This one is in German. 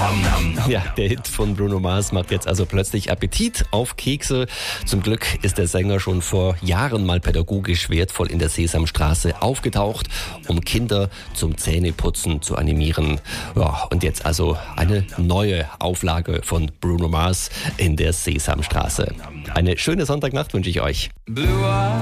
Ja, der Hit von Bruno Mars macht jetzt also plötzlich Appetit auf Kekse. Zum Glück ist der Sänger schon vor Jahren mal pädagogisch wertvoll in der Sesamstraße aufgetaucht, um Kinder zum Zähneputzen zu animieren. Ja, und jetzt also eine neue Auflage von Bruno Mars in der Sesamstraße. Eine schöne Sonntagnacht wünsche ich euch.